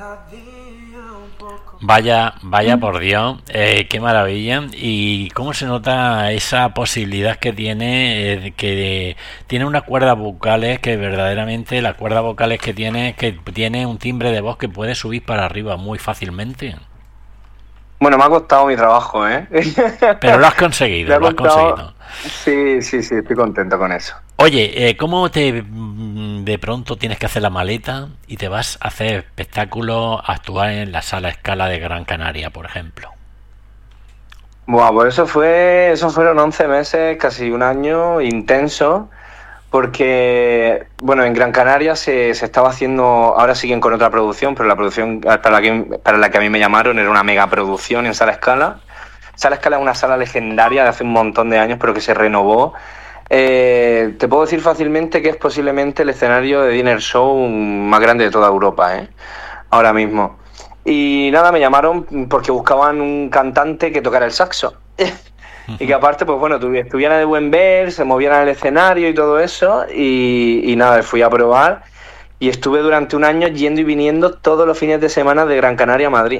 Vaya por Dios, qué maravilla. Y cómo se nota esa posibilidad que tiene, que tiene unas cuerdas vocales que verdaderamente las cuerdas vocales que tiene, es que tiene un timbre de voz que puede subir para arriba muy fácilmente. Bueno, me ha costado mi trabajo, ¿eh? Pero lo has Me conseguido, ha lo has costado... conseguido. Sí, estoy contento con eso. Oye, ¿cómo de pronto tienes que hacer la maleta y te vas a hacer espectáculo, a actuar en la Sala Scala de Gran Canaria, por ejemplo? Buah, pues eso fueron 11 meses, casi un año intenso, porque, bueno, en Gran Canaria se estaba haciendo, ahora siguen con otra producción, pero la producción para la que a mí me llamaron era una mega producción en Sala Scala. Sala Scala es una sala legendaria de hace un montón de años, pero que se renovó. Te puedo decir fácilmente que es posiblemente el escenario de dinner show más grande de toda Europa, ahora mismo. Y nada, me llamaron porque buscaban un cantante que tocara el saxo. Y que aparte, pues bueno, estuviera de buen ver, se moviera en el escenario y todo eso. Y nada, fui a probar y estuve durante un año yendo y viniendo todos los fines de semana de Gran Canaria a Madrid.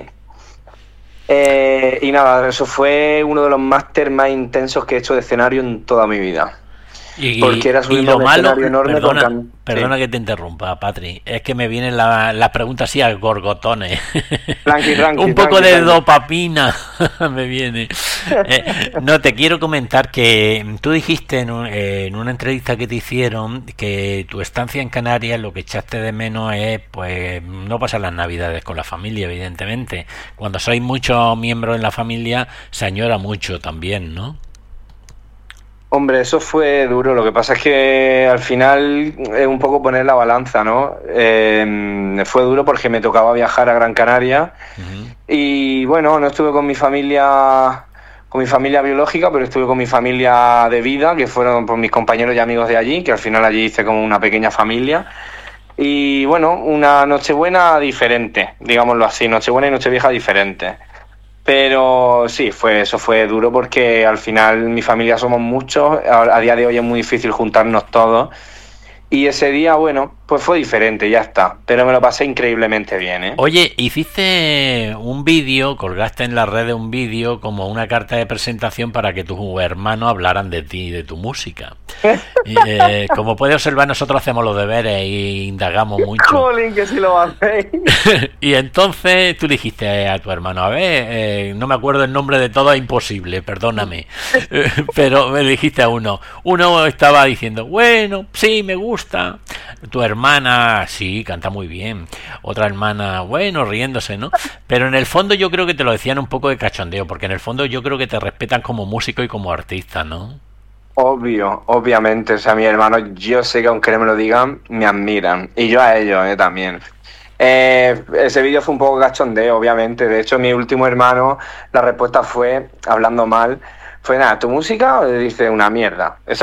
Y nada, eso fue uno de los máster más intensos que he hecho de escenario en toda mi vida. Porque era Y subirme a lo un malo, escenario enorme perdona sí. que te interrumpa, Patri, es que me vienen las preguntas así a gorgotones. Un poco de Tranqui. dopamina me viene. No, te quiero comentar que tú dijiste en una entrevista que te hicieron que tu estancia en Canarias lo que echaste de menos es pues no pasar las navidades con la familia, evidentemente. Cuando sois muchos miembros en la familia se añora mucho también, ¿no? Hombre, eso fue duro. Lo que pasa es que al final es un poco poner la balanza, ¿no? Fue duro porque me tocaba viajar a Gran Canaria y bueno, no estuve con mi familia biológica, pero estuve con mi familia de vida, que fueron pues, mis compañeros y amigos de allí, que al final allí hice como una pequeña familia. Y bueno, una Nochebuena diferente, digámoslo así, Nochebuena y Nochevieja diferente. Pero sí, eso fue duro porque al final mi familia somos muchos, a día de hoy es muy difícil juntarnos todos y ese día, bueno, pues fue diferente, ya está, pero me lo pasé increíblemente bien, ¿eh? Oye, hiciste un vídeo, colgaste en la red un vídeo como una carta de presentación para que tus hermanos hablaran de ti y de tu música. Como puedes observar, nosotros hacemos los deberes e indagamos mucho. Jolín, que si lo hacéis. Y entonces tú le dijiste a tu hermano, a ver, no me acuerdo el nombre de todo, es imposible, perdóname. Pero me dijiste a uno estaba diciendo, bueno, sí, me gusta. Tu hermana, sí, canta muy bien. Otra hermana, bueno, riéndose, ¿no? Pero en el fondo yo creo que te lo decían un poco de cachondeo, porque en el fondo yo creo que te respetan como músico y como artista, ¿no? Obviamente, o sea, mis hermanos, yo sé que aunque no me lo digan, me admiran. Y yo a ellos, también. Ese vídeo fue un poco cachondeo, obviamente. De hecho, mi último hermano, la respuesta fue, hablando mal, fue nada, ¿tu música? Dice una mierda.